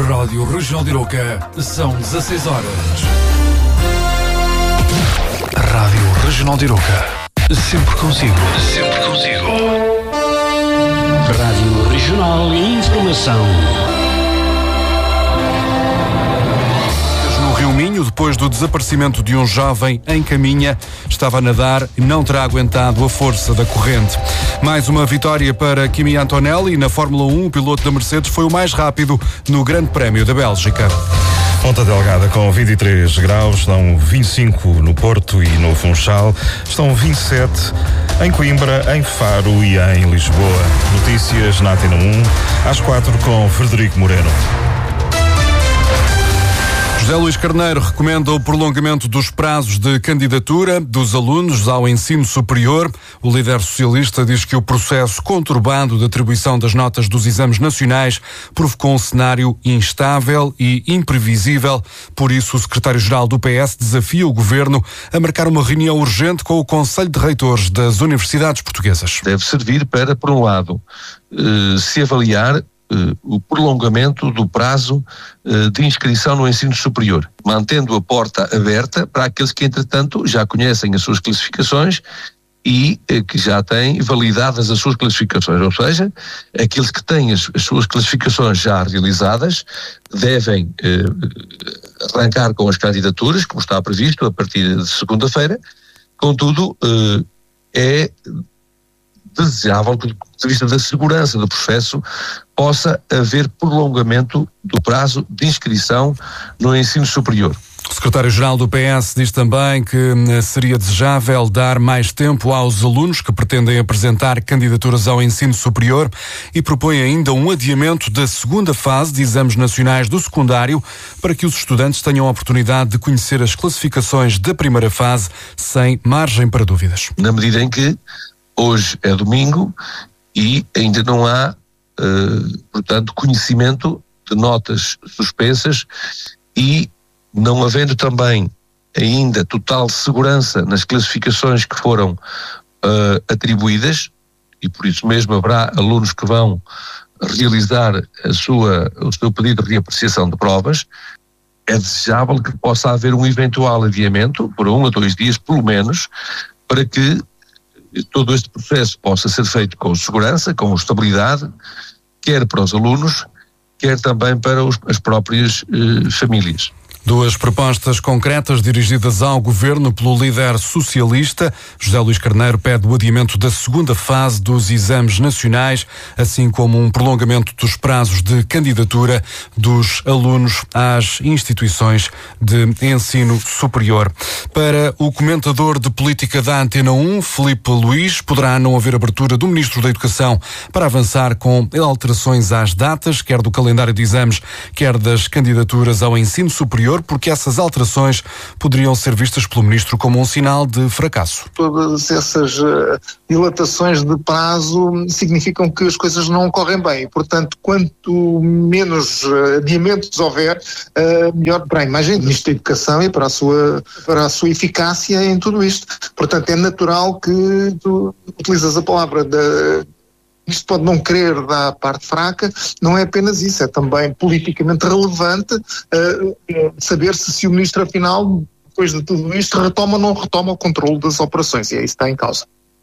Rádio Regional de Arouca, são 16 horas. Rádio Regional de Arouca, sempre consigo. Sempre consigo. Rádio Regional e Informação. No Rio Minho, depois do desaparecimento de um jovem em Caminha, estava a nadar e não terá aguentado a força da corrente. Mais uma vitória para Kimi Antonelli. Na Fórmula 1, o piloto da Mercedes foi o mais rápido no Grande Prémio da Bélgica. Ponta Delgada com 23 graus, estão 25 no Porto e no Funchal, estão 27 em Coimbra, em Faro e em Lisboa. Notícias na Antena 1, às 4 com Frederico Moreno. José Luís Carneiro recomenda o prolongamento dos prazos de candidatura dos alunos ao ensino superior. O líder socialista diz que o processo conturbado de atribuição das notas dos exames nacionais provocou um cenário instável e imprevisível. Por isso, o secretário-geral do PS desafia o governo a marcar uma reunião urgente com o Conselho de Reitores das Universidades Portuguesas. Deve servir para, por um lado, se avaliar o prolongamento do prazo de inscrição no ensino superior, mantendo a porta aberta para aqueles que, entretanto, já conhecem as suas classificações e que já têm validadas as suas classificações, ou seja, aqueles que têm as suas classificações já realizadas devem arrancar com as candidaturas, como está previsto, a partir de segunda-feira. Contudo, é desejável que, do ponto de vista da segurança do processo, possa haver prolongamento do prazo de inscrição no ensino superior. O secretário-geral do PS diz também que seria desejável dar mais tempo aos alunos que pretendem apresentar candidaturas ao ensino superior e propõe ainda um adiamento da segunda fase de exames nacionais do secundário para que os estudantes tenham a oportunidade de conhecer as classificações da primeira fase sem margem para dúvidas. Na medida em que hoje é domingo e ainda não há, portanto, conhecimento de notas suspensas e não havendo também ainda total segurança nas classificações que foram atribuídas, e por isso mesmo haverá alunos que vão realizar o seu pedido de reapreciação de provas, é desejável que possa haver um eventual adiamento, por 1 a 2 dias pelo menos, para que todo este processo possa ser feito com segurança, com estabilidade, quer para os alunos, quer também para as próprias famílias. Duas propostas concretas dirigidas ao governo pelo líder socialista. José Luís Carneiro pede o adiamento da segunda fase dos exames nacionais, assim como um prolongamento dos prazos de candidatura dos alunos às instituições de ensino superior. Para o comentador de política da Antena 1, Filipe Luís, poderá não haver abertura do Ministro da Educação para avançar com alterações às datas, quer do calendário de exames, quer das candidaturas ao ensino superior, porque essas alterações poderiam ser vistas pelo Ministro como um sinal de fracasso. Todas essas dilatações de prazo significam que as coisas não correm bem. Portanto, quanto menos adiamentos houver, melhor para a imagem do Ministro da Educação e para a sua eficácia em tudo isto. Portanto, é natural que tu utilizas a palavra isto pode não querer da parte fraca, não é apenas isso, é também politicamente relevante saber se o Ministro, afinal, depois de tudo isto, retoma ou não retoma o controle das operações, e é isso que está em causa.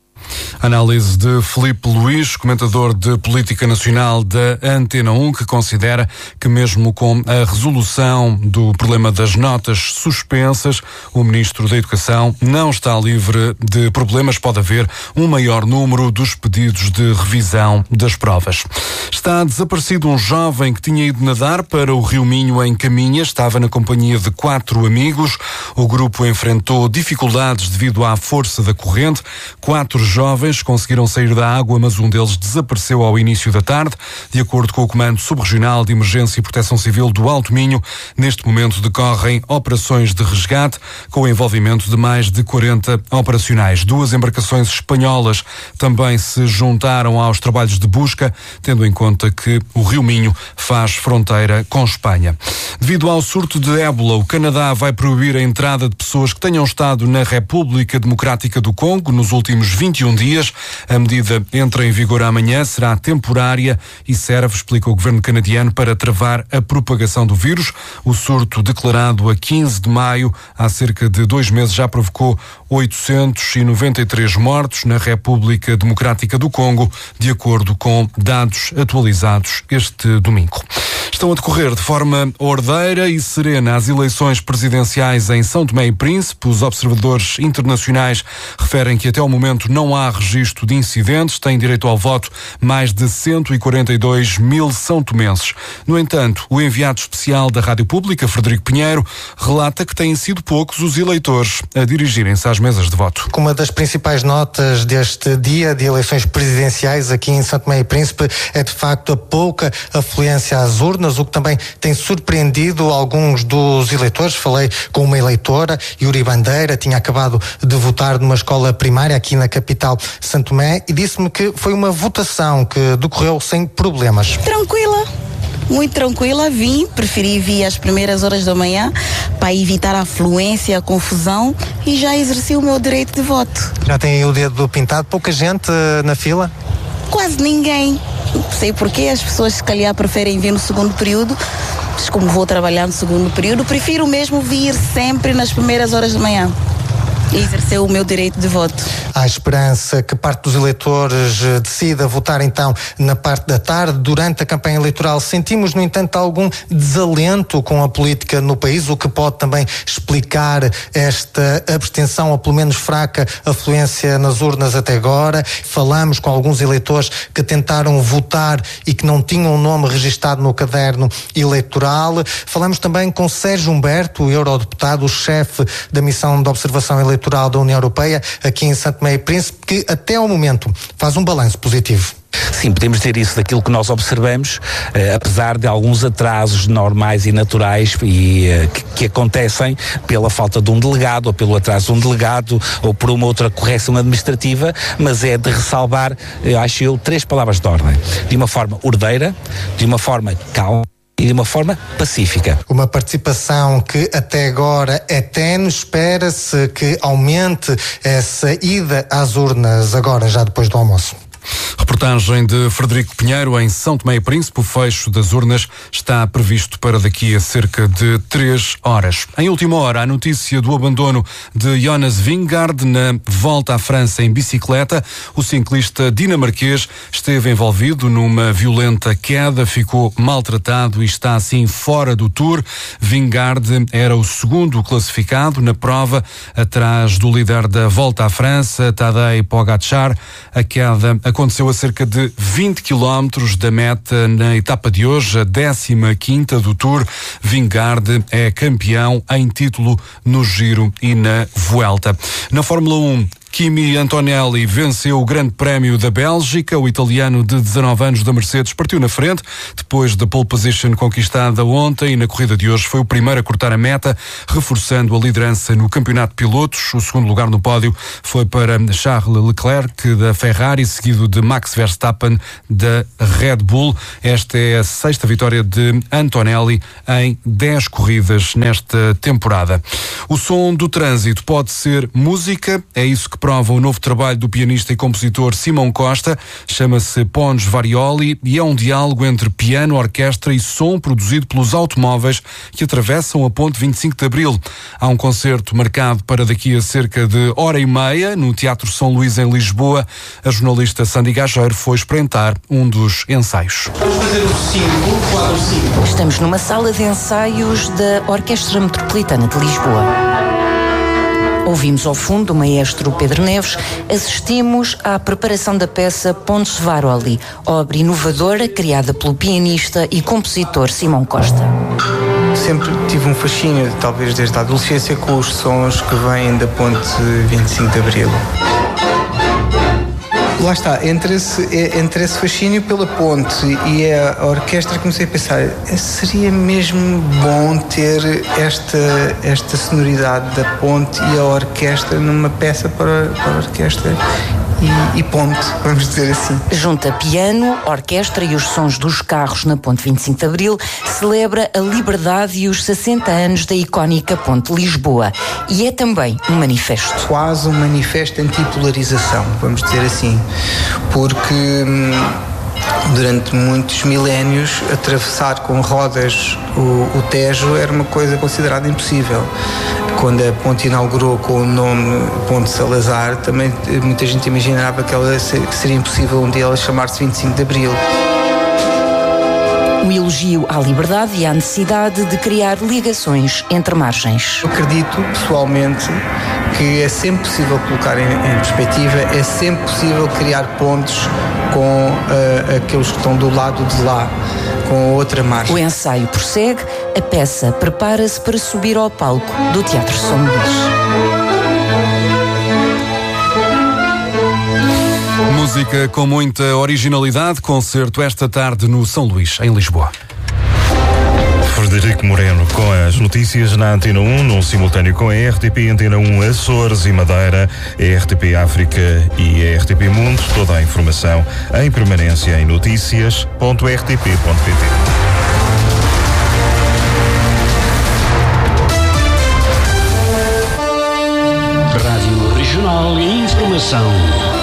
Análise de Filipe Luís, comentador de política nacional da Antena 1, que considera que mesmo com a resolução do problema das notas suspensas, o Ministro da Educação não está livre de problemas. Pode haver um maior número dos pedidos de revisão das provas. Está desaparecido um jovem que tinha ido nadar para o Rio Minho em Caminha. Estava na companhia de 4 amigos. O grupo enfrentou dificuldades devido à força da corrente. 4 jovens conseguiram sair da água, mas um deles desapareceu ao início da tarde. De acordo com o Comando Subregional de Emergência e Proteção Civil do Alto Minho, neste momento decorrem operações de resgate com o envolvimento de mais de 40 operacionais. 2 embarcações espanholas também se juntaram aos trabalhos de busca, tendo em conta que o Rio Minho faz fronteira com Espanha. Devido ao surto de ébola, o Canadá vai proibir a entrada de pessoas que tenham estado na República Democrática do Congo nos últimos 20 21 dias. A medida entra em vigor amanhã, será temporária e serve, explica o governo canadiano, para travar a propagação do vírus. O surto declarado a 15 de maio, há cerca de 2 meses, já provocou 893 mortos na República Democrática do Congo, de acordo com dados atualizados este domingo. Estão a decorrer de forma ordeira e serena as eleições presidenciais em São Tomé e Príncipe. Os observadores internacionais referem que até ao momento não há registro de incidentes. Têm direito ao voto mais de 142 mil são-tomenses. No entanto, o enviado especial da Rádio Pública, Frederico Pinheiro, relata que têm sido poucos os eleitores a dirigirem-se às mesas de voto. Uma das principais notas deste dia de eleições presidenciais aqui em São Tomé e Príncipe é de facto a pouca afluência às urnas, o que também tem surpreendido alguns dos eleitores. Falei com uma eleitora, Yuri Bandeira, tinha acabado de votar numa escola primária aqui na capital São Tomé e disse-me que foi uma votação que decorreu sem problemas. Tranquila. Muito tranquila, preferi vir às primeiras horas da manhã para evitar a afluência, a confusão e já exerci o meu direito de voto. Já tem aí o dedo pintado? Pouca gente na fila? Quase ninguém. Não sei porquê, as pessoas se calhar preferem vir no segundo período, mas como vou trabalhar no segundo período, prefiro mesmo vir sempre nas primeiras horas da manhã e exercer o meu direito de voto. Há esperança que parte dos eleitores decida votar então na parte da tarde. Durante a campanha eleitoral sentimos, no entanto, algum desalento com a política no país, o que pode também explicar esta abstenção, ou pelo menos fraca afluência nas urnas até agora. Falamos com alguns eleitores que tentaram votar e que não tinham o nome registado no caderno eleitoral. Falamos também com Sérgio Humberto, eurodeputado, o chefe da missão de observação eleitoral da União Europeia, aqui em São Tomé e Príncipe, que até ao momento faz um balanço positivo. Sim, podemos dizer isso daquilo que nós observamos, apesar de alguns atrasos normais e naturais que acontecem pela falta de um delegado, ou pelo atraso de um delegado, ou por uma outra correção administrativa, mas é de ressalvar, acho eu, 3 palavras de ordem. De uma forma ordeira, de uma forma calma e de uma forma pacífica. Uma participação que até agora é tenue, espera-se que aumente essa ida às urnas agora, já depois do almoço. Reportagem de Frederico Pinheiro em São Tomé e Príncipe. O fecho das urnas está previsto para daqui a cerca de 3 horas. Em última hora, a notícia do abandono de Jonas Vingegaard na volta à França em bicicleta. O ciclista dinamarquês esteve envolvido numa violenta queda, ficou maltratado e está assim fora do Tour. Vingegaard era o segundo classificado na prova, atrás do líder da volta à França, Tadej Pogačar. A queda aconteceu a cerca de 20 quilómetros da meta na etapa de hoje, a 15ª do Tour. Vingegaard é campeão em título no Giro e na Vuelta. Na Fórmula 1, Kimi Antonelli venceu o Grande Prémio da Bélgica. O italiano de 19 anos da Mercedes partiu na frente, depois da pole position conquistada ontem, e na corrida de hoje foi o primeiro a cortar a meta, reforçando a liderança no campeonato de pilotos. O segundo lugar no pódio foi para Charles Leclerc, da Ferrari, seguido de Max Verstappen, da Red Bull. Esta é a 6ª vitória de Antonelli em 10 corridas nesta temporada. O som do trânsito pode ser música, é isso que prova o novo trabalho do pianista e compositor Simão Costa. Chama-se Pons Varioli e é um diálogo entre piano, orquestra e som produzido pelos automóveis que atravessam a ponte 25 de Abril. Há um concerto marcado para daqui a cerca de 1h30 no Teatro São Luís, em Lisboa. A jornalista Sandy Gageiro foi espreitar um dos ensaios. Vamos fazer o 5, quadro 5. Estamos numa sala de ensaios da Orquestra Metropolitana de Lisboa. Ouvimos ao fundo o maestro Pedro Neves, assistimos à preparação da peça Pons Varioli, obra inovadora criada pelo pianista e compositor Simão Costa. Sempre tive um fascínio, talvez desde a adolescência, com os sons que vêm da ponte 25 de Abril. Lá está, entre esse fascínio pela ponte e a orquestra, comecei a pensar, seria mesmo bom ter esta sonoridade da ponte e a orquestra numa peça para a orquestra. e ponte, vamos dizer assim. Junta piano, orquestra e os sons dos carros na Ponte 25 de Abril, celebra a liberdade e os 60 anos da icónica Ponte de Lisboa. E é também um manifesto. Quase um manifesto antipolarização, vamos dizer assim, porque durante muitos milénios atravessar com rodas o Tejo era uma coisa considerada impossível. Quando a ponte inaugurou com o nome Ponte Salazar, também muita gente imaginava que seria impossível um dia ela chamar-se 25 de Abril. Um elogio à liberdade e à necessidade de criar ligações entre margens. Eu acredito, pessoalmente, que é sempre possível colocar em perspectiva, é sempre possível criar pontes com aqueles que estão do lado de lá, com a outra margem. O ensaio prossegue, a peça prepara-se para subir ao palco do Teatro São Luís. Música com muita originalidade, concerto esta tarde no São Luís, em Lisboa. Frederico Moreno com as notícias na Antena 1, num simultâneo com a RTP Antena 1 Açores e Madeira, a RTP África e a RTP Mundo. Toda a informação em permanência em noticias.rtp.pt. Rádio Regional e Informação.